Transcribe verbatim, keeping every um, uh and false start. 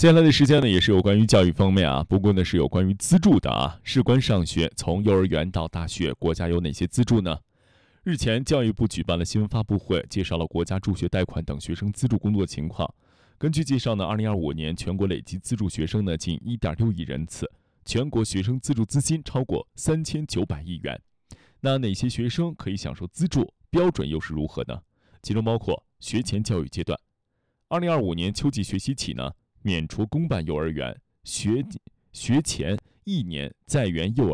接下来的时间呢，也是有关于教育方面啊，不过呢是有关于资助的啊。事关上学，从幼儿园到大学，国家有哪些资助呢？日前，教育部举办了新闻发布会，介绍了国家助学贷款等学生资助工作情况。根据介绍呢，二零二五年全国累计资助学生呢近一点六亿人次，全国学生资助资金超过三千九百亿元。那哪些学生可以享受资助？标准又是如何呢？其中包括学前教育阶段，二零二五年秋季学期起呢，免除公办幼儿园学学前一年在园幼儿